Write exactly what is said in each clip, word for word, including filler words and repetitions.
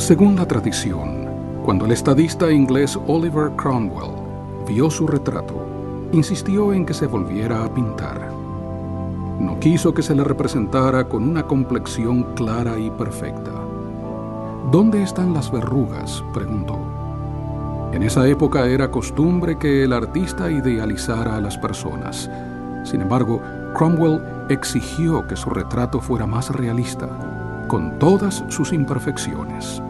Según la tradición, cuando el estadista inglés Oliver Cromwell vio su retrato, insistió en que se volviera a pintar. No quiso que se le representara con una complexión clara y perfecta. ¿Dónde están las verrugas?, preguntó. En esa época era costumbre que el artista idealizara a las personas. Sin embargo, Cromwell exigió que su retrato fuera más realista, con todas sus imperfecciones.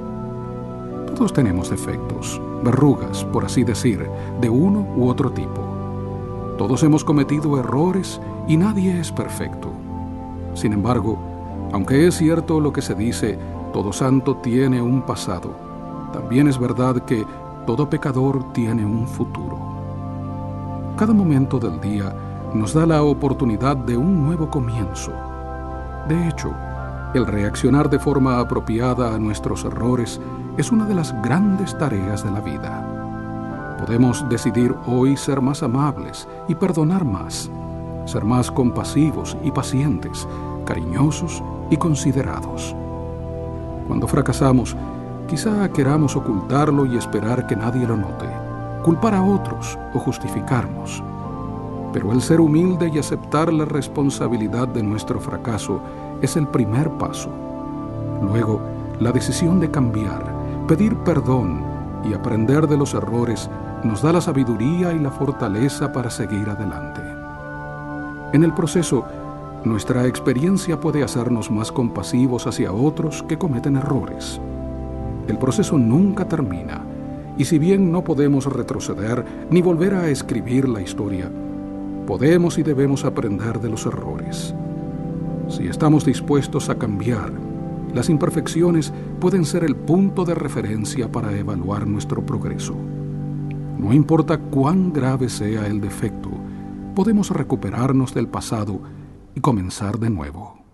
Todos tenemos defectos, verrugas, por así decir, de uno u otro tipo. Todos hemos cometido errores y nadie es perfecto. Sin embargo, aunque es cierto lo que se dice, todo santo tiene un pasado, también es verdad que todo pecador tiene un futuro. Cada momento del día nos da la oportunidad de un nuevo comienzo. De hecho, el reaccionar de forma apropiada a nuestros errores es una de las grandes tareas de la vida. Podemos decidir hoy ser más amables y perdonar más, ser más compasivos y pacientes, cariñosos y considerados. Cuando fracasamos, quizá queramos ocultarlo y esperar que nadie lo note, culpar a otros o justificarnos. Pero el ser humilde y aceptar la responsabilidad de nuestro fracaso es el primer paso. Luego, la decisión de cambiar, pedir perdón y aprender de los errores nos da la sabiduría y la fortaleza para seguir adelante. En el proceso, nuestra experiencia puede hacernos más compasivos hacia otros que cometen errores. El proceso nunca termina, y si bien no podemos retroceder ni volver a escribir la historia, podemos y debemos aprender de los errores. Si estamos dispuestos a cambiar, las imperfecciones pueden ser el punto de referencia para evaluar nuestro progreso. No importa cuán grave sea el defecto, podemos recuperarnos del pasado y comenzar de nuevo.